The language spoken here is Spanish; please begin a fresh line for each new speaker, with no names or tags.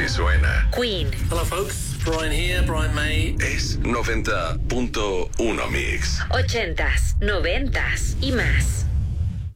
que suena.
Queen.
Hello folks, Brian here, Brian May.
Es 90.1 Mix.
80s, 90s y más.